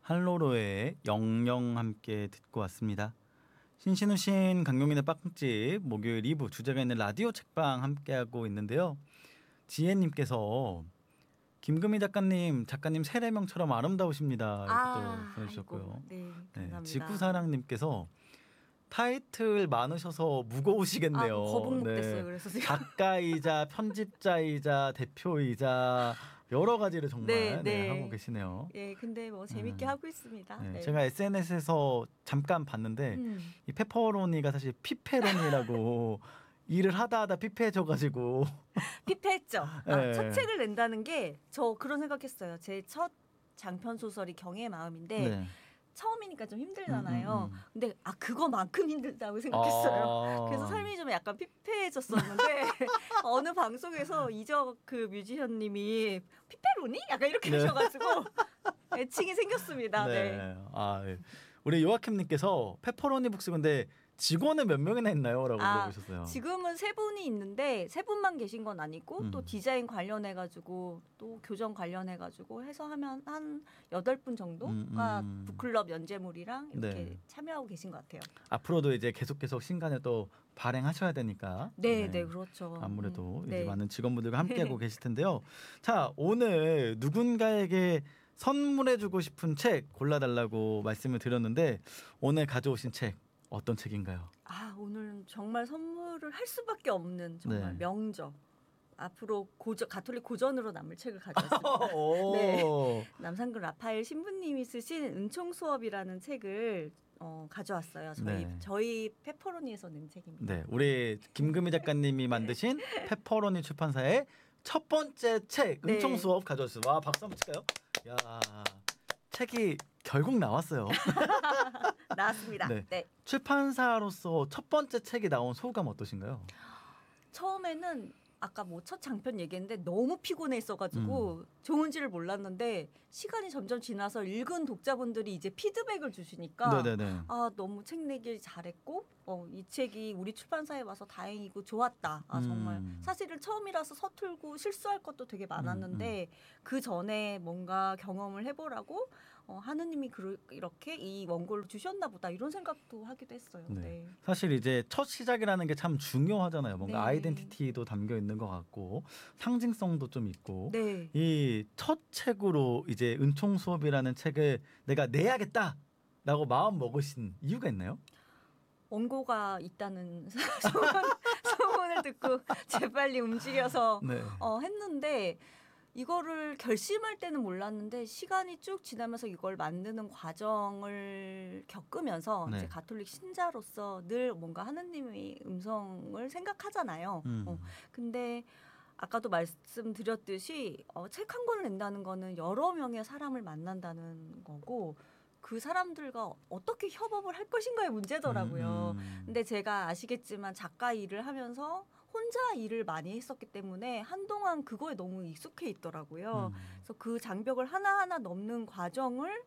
한로로의 영영 함께 듣고 왔습니다. 신신우신 강용민의 빵집 목요일 2부 주제가 있는 라디오 책방 함께하고 있는데요. 지혜님께서 김금희 작가님 세례명처럼 아름다우십니다. 이렇게 또 보내주셨고요. 아이고, 네, 감사합니다. 지구사랑님께서 타이틀 많으셔서 무거우시겠네요. 거북목 됐어요. 그래서 지금. 작가이자 편집자이자 대표이자 여러 가지를 정말 하고 계시네요. 예, 근데 뭐 재밌게 하고 있습니다. 네. 제가 SNS에서 잠깐 봤는데 이 페퍼로니가 사실 피페로니라고 일을 하다 피폐해져가지고 피폐했죠. 첫 책을 낸다는 게 저 그런 생각했어요. 제 첫 장편 소설이 경애의 마음인데 처음이니까 좀 힘들잖아요. 근데 그거만큼 힘들다고 생각했어요. 그래서 삶이 좀 약간 피폐해졌었는데 어느 방송에서 이적 그 뮤지션님이 피페로니? 약간 이렇게 하셔가지고 애칭이 생겼습니다. 네. 우리 요아킴님께서 페퍼로니 북스 근데 직원은 몇 명이나 있나요? 라고 물어보셨어요. 지금은 3분이 있는데 3분만 계신 건 아니고 또 디자인 관련해가지고 또 교정 관련해가지고 해서 하면 한 8분 정도가 북클럽 연재물이랑 이렇게 참여하고 계신 것 같아요. 앞으로도 이제 계속 신간을 또 발행하셔야 되니까. 네, 그렇죠. 아무래도 이제 많은 직원분들과 함께하고 계실 텐데요. 자, 오늘 누군가에게 선물해주고 싶은 책 골라달라고 말씀을 드렸는데 오늘 가져오신 책 어떤 책인가요? 오늘은 정말 선물을 할 수밖에 없는 정말 명저. 앞으로 가톨릭 고전으로 남을 책을 가져왔습니다. 남산글 라파엘 신부님이 쓰신 은총 수업이라는 책을 가져왔어요. 저희 페퍼로니에서 낸 책입니다. 네, 우리 김금희 작가님이 만드신 페퍼로니 출판사의 첫 번째 책 은총 수업 가져왔어요. 와, 박수 한번 칠까요? 야, 책이 결국 나왔어요. 나왔습니다. 네. 출판사로서 첫 번째 책이 나온 소감 어떠신가요? 처음에는 아까 뭐 첫 장편 얘기했는데 너무 피곤했어가지고 좋은지를 몰랐는데 시간이 점점 지나서 읽은 독자분들이 이제 피드백을 주시니까 너무 책 내길 잘했고 이 책이 우리 출판사에 와서 다행이고 좋았다. 정말 사실은 처음이라서 서툴고 실수할 것도 되게 많았는데 그 전에 뭔가 경험을 해보라고 하느님이 이렇게 이 원고를 주셨나 보다 이런 생각도 하기도 했어요. 사실 이제 첫 시작이라는 게 참 중요하잖아요. 뭔가 아이덴티티도 담겨 있는 것 같고 상징성도 좀 있고 이 첫 책으로 이제 은총 수업이라는 책을 내가 내야겠다라고 마음 먹으신 이유가 있나요? 원고가 있다는 소문을 듣고 재빨리 움직여서 했는데 이거를 결심할 때는 몰랐는데 시간이 쭉 지나면서 이걸 만드는 과정을 겪으면서 이제 가톨릭 신자로서 늘 뭔가 하느님의 음성을 생각하잖아요. 근데 아까도 말씀드렸듯이 책 한 권을 낸다는 거는 여러 명의 사람을 만난다는 거고 그 사람들과 어떻게 협업을 할 것인가의 문제더라고요. 근데 제가 아시겠지만 작가 일을 하면서 혼자 일을 많이 했었기 때문에 한동안 그거에 너무 익숙해 있더라고요. 그래서 그 장벽을 하나하나 넘는 과정을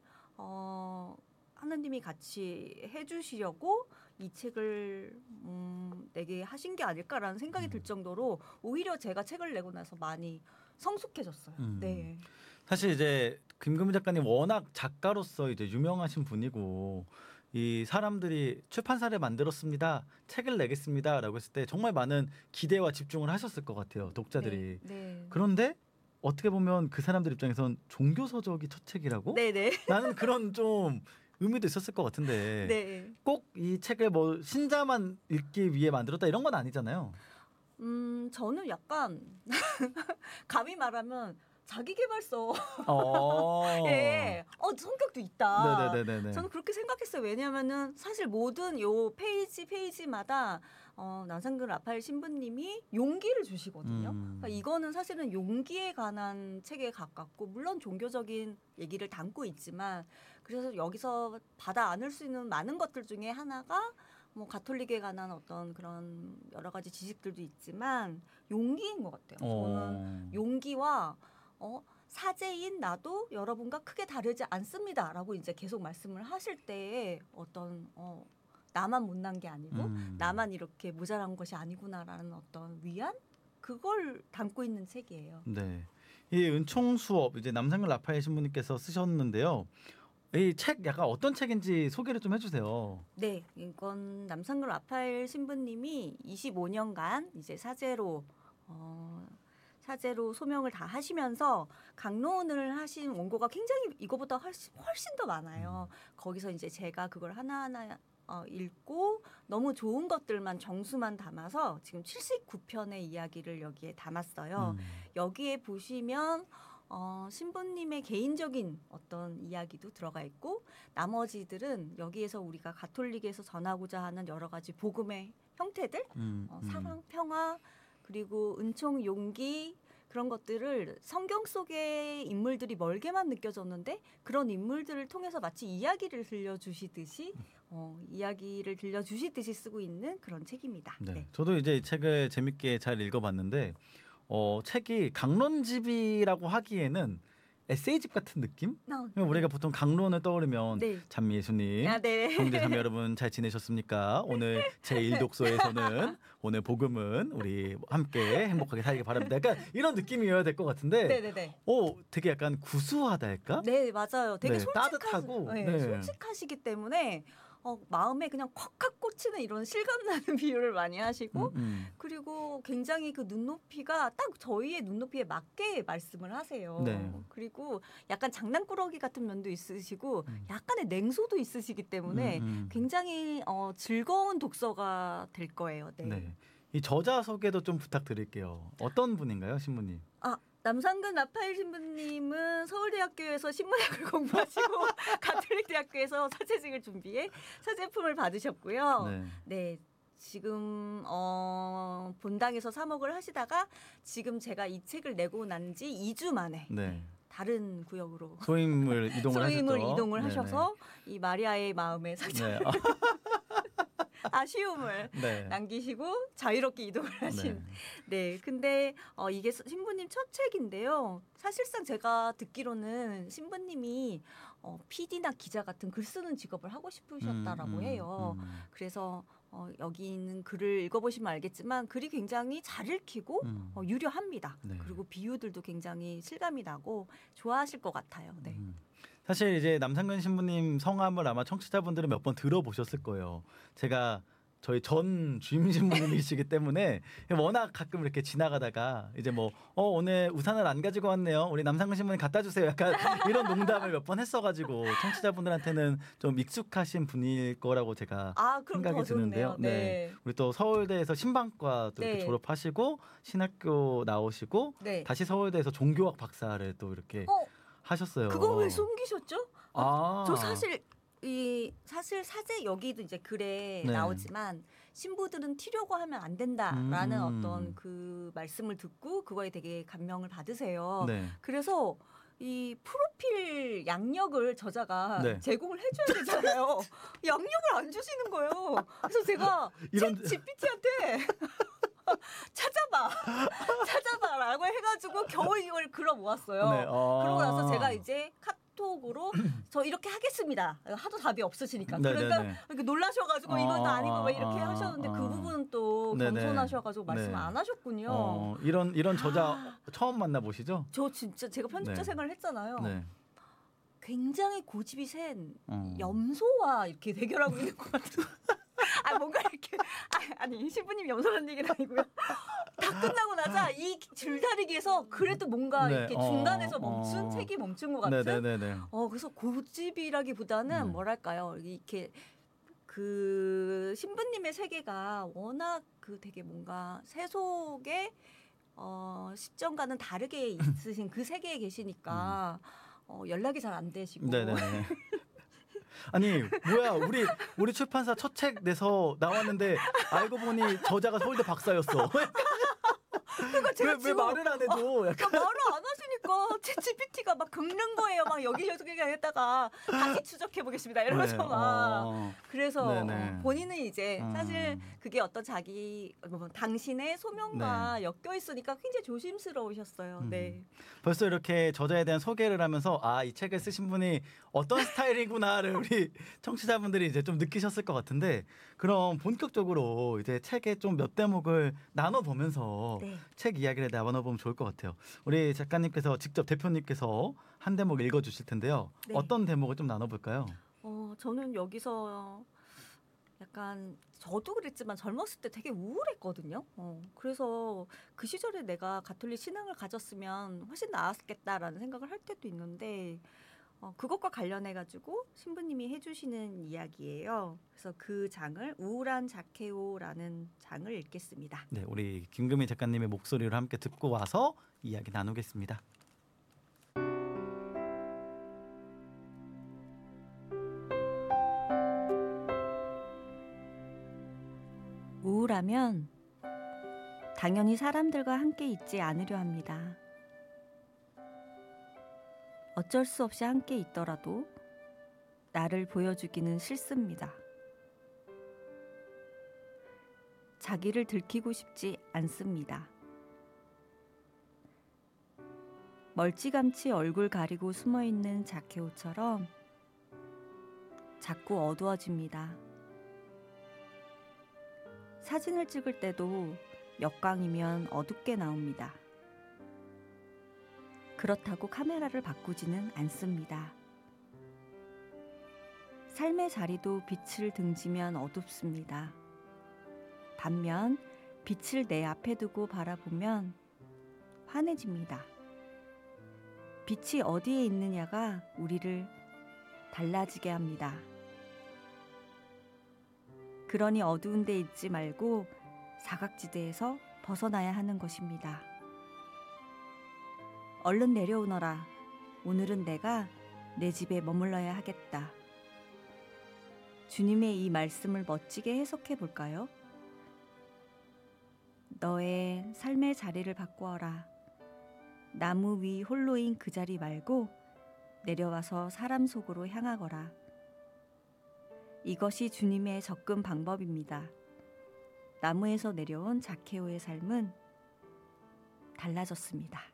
하나님이 같이 해주시려고 이 책을 내게 하신 게 아닐까라는 생각이 들 정도로 오히려 제가 책을 내고 나서 많이 성숙해졌어요. 사실 이제 김금희 작가님 워낙 작가로서 이제 유명하신 분이고 이 사람들이 출판사를 만들었습니다. 책을 내겠습니다라고 했을 때 정말 많은 기대와 집중을 하셨을 것 같아요. 독자들이. 그런데 어떻게 보면 그 사람들 입장에선 종교서적이 첫 책이라고? 나는 그런 좀 의미도 있었을 것 같은데 꼭 이 책을 뭐 신자만 읽기 위해 만들었다 이런 건 아니잖아요. 저는 약간 감히 말하면 자기계발서 성격도 있다. 저는 그렇게 생각했어요. 왜냐하면은 사실 모든 요 페이지마다 남산글 라파엘 신부님이 용기를 주시거든요. 그러니까 이거는 사실은 용기에 관한 책에 가깝고 물론 종교적인 얘기를 담고 있지만 그래서 여기서 받아 안을 수 있는 많은 것들 중에 하나가 뭐 가톨릭에 관한 어떤 그런 여러 가지 지식들도 있지만 용기인 것 같아요. 저는 용기와 사제인 나도 여러분과 크게 다르지 않습니다라고 이제 계속 말씀을 하실 때에 어떤 나만 못난 게 아니고 나만 이렇게 모자란 것이 아니구나라는 어떤 위안 그걸 담고 있는 책이에요. 이 은총 수업 이제 남산글 라파엘 신부님께서 쓰셨는데요. 이 책 약간 어떤 책인지 소개를 좀 해주세요. 네, 이건 남상근 라파엘 신부님이 25년간 이제 사제로 소명을 다 하시면서 강론을 하신 원고가 굉장히 이거보다 훨씬 더 많아요. 거기서 이제 제가 그걸 하나하나 읽고 너무 좋은 것들만 정수만 담아서 지금 79편의 이야기를 여기에 담았어요. 여기에 보시면 신부님의 개인적인 어떤 이야기도 들어가 있고 나머지들은 여기에서 우리가 가톨릭에서 전하고자 하는 여러 가지 복음의 형태들, 사랑, 평화, 그리고 은총, 용기 그런 것들을 성경 속의 인물들이 멀게만 느껴졌는데 그런 인물들을 통해서 마치 이야기를 들려주시듯이 쓰고 있는 그런 책입니다. 네. 네. 저도 이제 이 책을 재밌게 잘 읽어봤는데 책이 강론집이라고 하기에는 에세이집 같은 느낌? 우리가 보통 강론을 떠오르면 네. 찬미 예수님, 네. 형제 자매 여러분 잘 지내셨습니까? 오늘 제1독서에서는 오늘 복음은 우리 함께 행복하게 살기 바랍니다. 약간 이런 느낌이어야 될 것 같은데 네네네. 되게 약간 구수하다 할까? 네, 맞아요. 되게 따뜻하고 솔직하시기 때문에 마음에 그냥 콱콱 꽂히는 이런 실감나는 비유를 많이 하시고 그리고 굉장히 그 눈높이가 딱 저희의 눈높이에 맞게 말씀을 하세요. 네. 그리고 약간 장난꾸러기 같은 면도 있으시고 약간의 냉소도 있으시기 때문에 굉장히 즐거운 독서가 될 거예요. 네. 네. 이 저자 소개도 좀 부탁드릴게요. 어떤 분인가요, 신부님? 남상근 라파엘 신부님은 서울대학교에서 신문학을 공부하시고 가톨릭대학교에서 사제직을 준비해 사제품을 받으셨고요. 네. 지금 본당에서 사목을 하시다가 지금 제가 이 책을 내고 난 지 2주 만에 다른 구역으로 소임을 이동을 하셔서 이 마리아의 마음에 사제 아쉬움을 남기시고 자유롭게 이동을 하신. 네. 근데 이게 신부님 첫 책인데요. 사실상 제가 듣기로는 신부님이 PD나 기자 같은 글 쓰는 직업을 하고 싶으셨다라고 해요. 그래서 여기 있는 글을 읽어보시면 알겠지만 글이 굉장히 잘 읽히고 유려합니다. 그리고 비유들도 굉장히 실감이 나고 좋아하실 것 같아요. 네. 사실 이제 남상근 신부님 성함을 아마 청취자분들은 몇 번 들어보셨을 거예요. 제가 저희 전 주임 신부님이시기 때문에 워낙 가끔 이렇게 지나가다가 이제 오늘 우산을 안 가지고 왔네요. 우리 남상근 신부님 갖다 주세요. 약간 이런 농담을 몇 번 했어가지고 청취자분들한테는 좀 익숙하신 분일 거라고 제가 생각이 드는데요. 네. 우리 또 서울대에서 신방과 또 이렇게 졸업하시고 신학교 나오시고 다시 서울대에서 종교학 박사를 또 이렇게 하셨어요. 그거 왜 숨기셨죠? 저 사실 사제 여기도 이제 글에 나오지만 신부들은 튀려고 하면 안 된다라는 어떤 그 말씀을 듣고 그거에 되게 감명을 받으세요. 그래서 이 프로필 양력을 저자가 제공을 해줘야 되잖아요. 양력을 안 주시는 거예요. 그래서 제가 GPT한테 찾아봐라고 해가지고 겨우 이걸 글어 모았어요. 그러고 나서 제가 이제 카톡으로 저 이렇게 하겠습니다. 하도 답이 없으시니까. 그러니까 이렇게 놀라셔가지고 이건 아니고 막 이렇게 하셨는데 그 부분은 또 겸손하셔가지고 말씀 안 하셨군요. 이런 저자 처음 만나보시죠? 저 진짜 제가 편집자 생활을 했잖아요. 굉장히 고집이 센 염소와 이렇게 대결하고 있는 것 같은. 뭔가 이렇게 아니 신부님 염소라는 얘기는 아니고요. 다 끝나고 나자 이 줄다리기에서 그래도 뭔가 이렇게 중간에서 책이 멈춘 것 같은. 그래서 고집이라기보다는 뭐랄까요, 이렇게 그 신부님의 세계가 워낙 그 되게 뭔가 세속의 시점과는 다르게 있으신 그 세계에 계시니까 연락이 잘 안 되시고. 아니 뭐야 우리 출판사 첫 책 내서 나왔는데 알고 보니 저자가 서울대 박사였어. 왜 말을 안 해도 약간 말을 안 하시니까 GPT가 막 긁는 거예요. 막 여기저기 했다가 다시 추적해 보겠습니다 이러면서 막 그래서 본인은 이제 사실 그게 어떤 자기 당신의 소명과 엮여 있으니까 굉장히 조심스러우셨어요. 벌써 이렇게 저자에 대한 소개를 하면서 이 책을 쓰신 분이 어떤 스타일이구나를 우리 청취자분들이 이제 좀 느끼셨을 것 같은데, 그럼 본격적으로 이제 책의 좀 몇 대목을 나눠보면서 책 이야기를 나눠보면 좋을 것 같아요. 우리 작가님께서 여기서 직접 대표님께서 한 대목 읽어주실 텐데요. 네. 어떤 대목을 좀 나눠볼까요? 저는 여기서 약간 저도 그랬지만 젊었을 때 되게 우울했거든요. 그래서 그 시절에 내가 가톨릭 신앙을 가졌으면 훨씬 나았겠다라는 생각을 할 때도 있는데 그것과 관련해 가지고 신부님이 해주시는 이야기예요. 그래서 그 장을 우울한 자케오라는 장을 읽겠습니다. 네, 우리 김금희 작가님의 목소리로 함께 듣고 와서 이야기 나누겠습니다. 우울하면 당연히 사람들과 함께 있지 않으려 합니다. 어쩔 수 없이 함께 있더라도 나를 보여주기는 싫습니다. 자기를 들키고 싶지 않습니다. 멀찌감치 얼굴 가리고 숨어있는 자케오처럼 자꾸 어두워집니다. 사진을 찍을 때도 역광이면 어둡게 나옵니다. 그렇다고 카메라를 바꾸지는 않습니다. 삶의 자리도 빛을 등지면 어둡습니다. 반면 빛을 내 앞에 두고 바라보면 환해집니다. 빛이 어디에 있느냐가 우리를 달라지게 합니다. 그러니 어두운 데 있지 말고 사각지대에서 벗어나야 하는 것입니다. 얼른 내려오너라. 오늘은 내가 내 집에 머물러야 하겠다. 주님의 이 말씀을 멋지게 해석해 볼까요? 너의 삶의 자리를 바꾸어라. 나무 위 홀로인 그 자리 말고 내려와서 사람 속으로 향하거라. 이것이 주님의 접근 방법입니다. 나무에서 내려온 자케오의 삶은 달라졌습니다.